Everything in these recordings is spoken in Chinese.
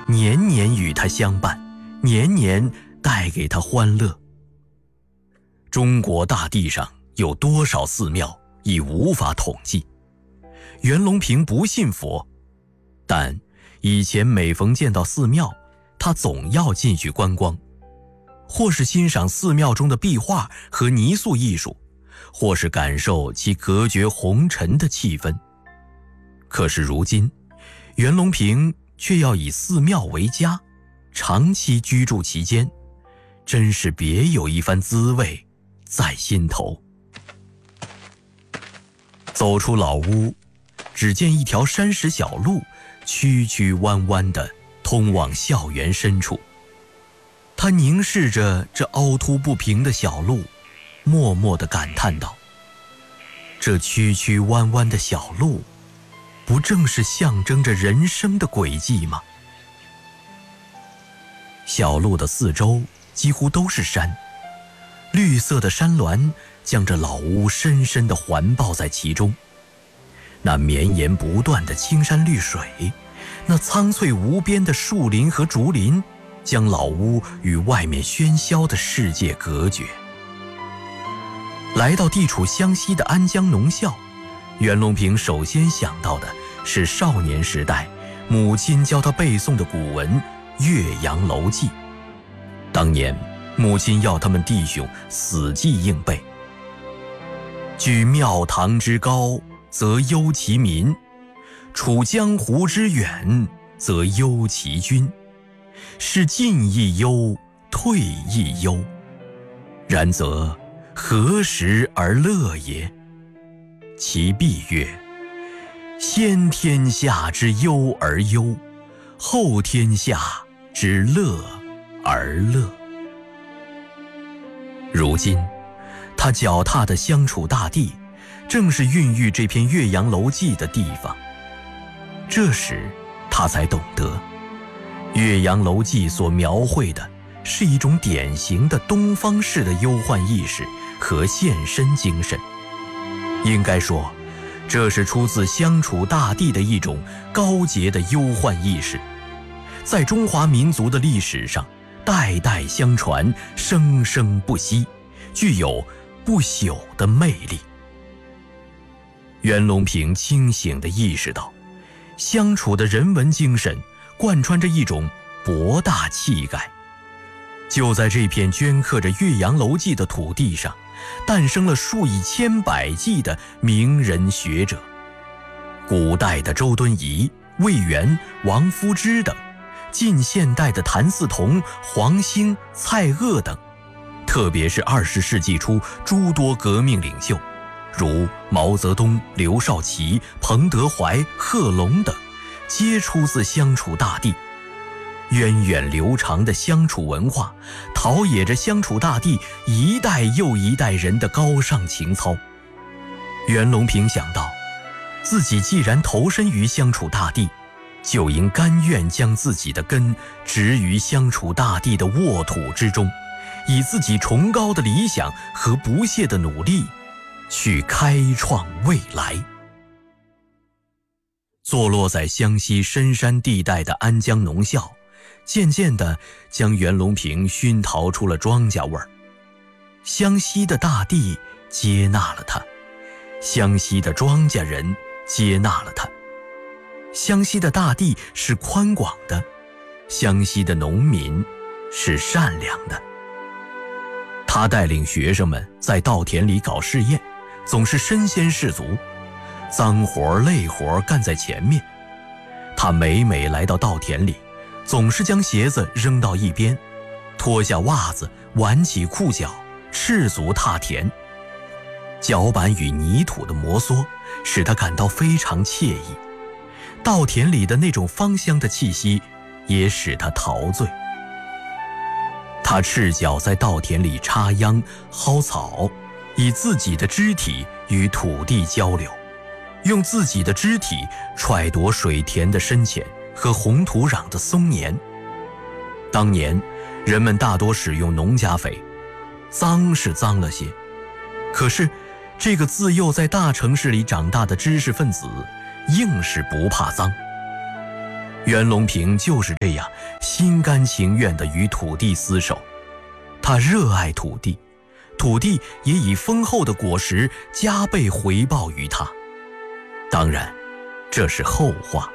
年年与他相伴，年年带给他欢乐。中国大地上有多少寺庙已无法统计。袁隆平不信佛，但以前每逢见到寺庙，他总要进去观光，或是欣赏寺庙中的壁画和泥塑艺术，或是感受其隔绝红尘的气氛。可是如今，袁隆平却要以寺庙为家，长期居住其间，真是别有一番滋味在心头。走出老屋，只见一条山石小路曲曲弯弯地通往校园深处。他凝视着这凹凸不平的小路，默默地感叹道：这曲曲弯弯的小路，不正是象征着人生的轨迹吗？小路的四周几乎都是山，绿色的山峦将这老屋深深地环抱在其中。那绵延不断的青山绿水，那苍翠无边的树林和竹林，将老屋与外面喧嚣的世界隔绝。来到地处湘西的安江农校，袁隆平首先想到的是少年时代母亲教他背诵的古文《岳阳楼记》。当年母亲要他们弟兄死记硬背：居庙堂之高，则忧其民；处江湖之远，则忧其君。是进亦忧，退亦忧。然则何时而乐也？其必曰：先天下之忧而忧，后天下之乐而乐。如今他脚踏的湘楚大地，正是孕育这篇《岳阳楼记》的地方。这时他才懂得，《岳阳楼记》所描绘的是一种典型的东方式的忧患意识和献身精神。应该说，这是出自湘楚大地的一种高洁的忧患意识，在中华民族的历史上代代相传，生生不息，具有不朽的魅力。袁隆平清醒地意识到，湘楚的人文精神贯穿着一种博大气概。就在这片镌刻着《岳阳楼记》的土地上，诞生了数以千百计的名人学者。古代的周敦颐、魏源、王夫之等，近现代的谭嗣同、黄兴、蔡锷等，特别是20世纪初诸多革命领袖，如毛泽东、刘少奇、彭德怀、贺龙等，皆出自湘楚大地。源远流长的湘楚文化，陶冶着湘楚大地一代又一代人的高尚情操。袁隆平想到，自己既然投身于湘楚大地，就应甘愿将自己的根植于湘楚大地的沃土之中，以自己崇高的理想和不懈的努力，去开创未来。坐落在湘西深山地带的安江农校，渐渐地将袁隆平熏陶出了庄稼味儿。湘西的大地接纳了他，湘西的庄稼人接纳了他。湘西的大地是宽广的，湘西的农民是善良的。他带领学生们在稻田里搞试验，总是身先士卒，脏活累活干在前面。他每来到稻田里，总是将鞋子扔到一边，脱下袜子，挽起裤脚，赤足踏田。脚板与泥土的摩挲使他感到非常惬意，稻田里的那种芳香的气息也使他陶醉。他赤脚在稻田里插秧、薅草，以自己的肢体与土地交流，用自己的肢体揣度水田的深浅和红土壤的松年。当年人们大多使用农家肥，脏是脏了些，可是这个自幼在大城市里长大的知识分子，硬是不怕脏。 袁隆平就是这样心甘情愿地与土地厮守，他热爱土地，土地也以丰厚的果实加倍回报于他。当然，这是后话。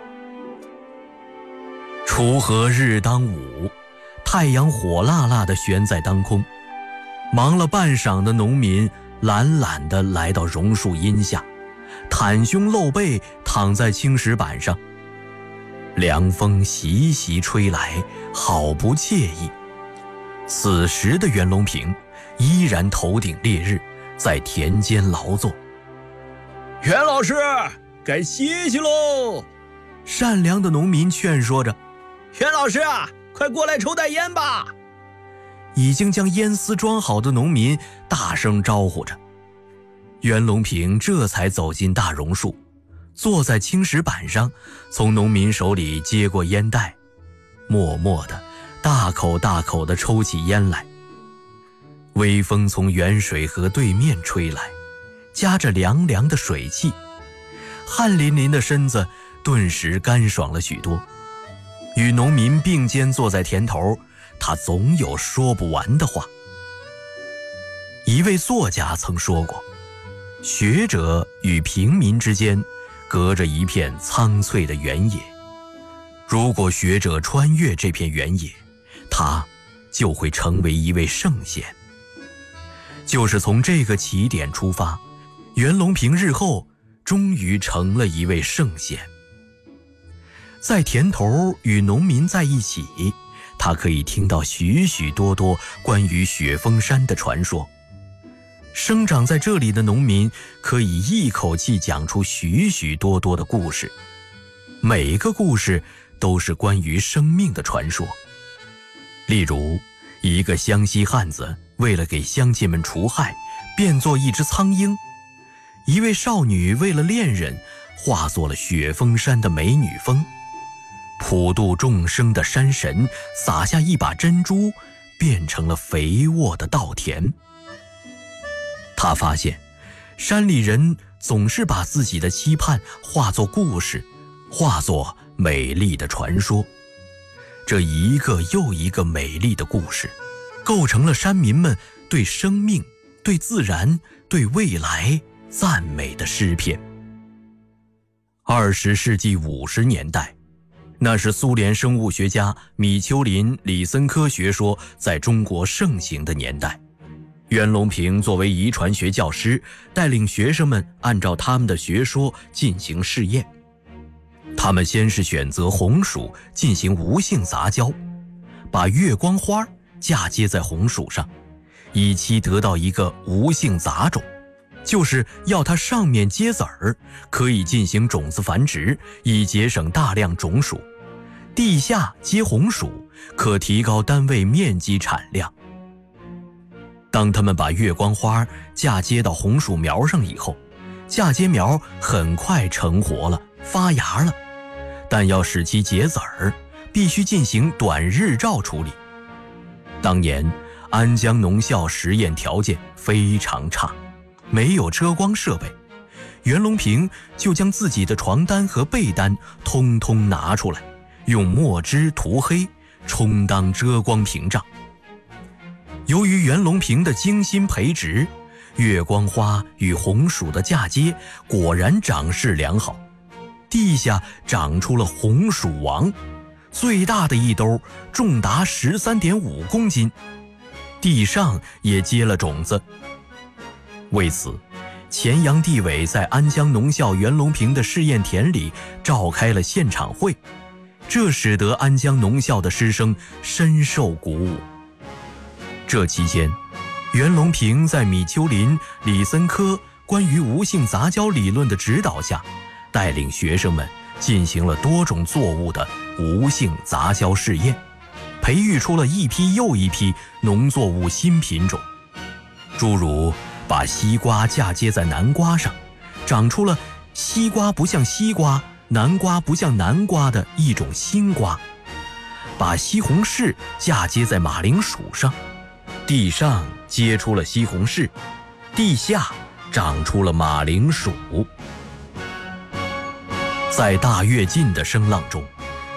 锄禾日当午，太阳火辣辣地悬在当空，忙了半晌的农民懒懒地来到榕树荫下，袒胸露背躺在青石板上，凉风习习吹来，好不惬意。此时的袁隆平依然头顶烈日，在田间劳作。 袁老师，该歇息喽！ 善良的农民劝说着。 袁老师啊，快过来抽袋烟吧！ 已经将烟丝装好的农民大声招呼着。袁隆平这才走进大榕树，坐在青石板上，从农民手里接过烟袋，默默地大口大口地抽起烟来。微风从沅水河对面吹来，夹着凉凉的水汽，汗淋淋的身子顿时干爽了许多。与农民并肩坐在田头，他总有说不完的话。一位作家曾说过，学者与平民之间隔着一片苍翠的原野，如果学者穿越这片原野，他就会成为一位圣贤。就是从这个起点出发，袁隆平日后终于成了一位圣贤。在田头与农民在一起，他可以听到许许多多关于雪峰山的传说。生长在这里的农民可以一口气讲出许许多多的故事，每个故事都是关于生命的传说。例如，一个湘西汉子为了给乡亲们除害，变作一只苍鹰；一位少女为了恋人，化作了雪峰山的美女峰；普度众生的山神撒下一把珍珠，变成了肥沃的稻田。他发现，山里人总是把自己的期盼化作故事，化作美丽的传说。这一个又一个美丽的故事，构成了山民们对生命、对自然、对未来赞美的诗篇。20世纪50年代，那是苏联生物学家米丘林、李森科学说在中国盛行的年代。袁隆平作为遗传学教师，带领学生们按照他们的学说进行试验。他们先是选择红薯进行无性杂交，把月光花嫁接在红薯上，以期得到一个无性杂种，就是要它上面结籽儿，可以进行种子繁殖，以节省大量种薯；地下结红薯，可提高单位面积产量。当他们把月光花嫁接到红薯苗上以后，嫁接苗很快成活了，发芽了，但要使其结籽儿，必须进行短日照处理。当年安江农校实验条件非常差，没有遮光设备，袁隆平就将自己的床单和被单通通拿出来，用墨汁涂黑，充当遮光屏障。由于袁隆平的精心培植，月光花与红薯的嫁接果然长势良好，地下长出了红薯王，最大的一兜重达13.5公斤，地上也结了种子。为此，前杨地委在安江农校袁隆平的试验田里召开了现场会，这使得安江农校的师生深受鼓舞。这期间，袁隆平在米丘林、李森科关于无性杂交理论的指导下，带领学生们进行了多种作物的无性杂交试验，培育出了一批又一批农作物新品种，诸如把西瓜嫁接在南瓜上，长出了西瓜不像西瓜，南瓜不像南瓜的一种新瓜；把西红柿嫁接在马铃薯上，地上结出了西红柿，地下长出了马铃薯。在大跃进的声浪中，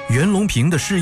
袁隆平的事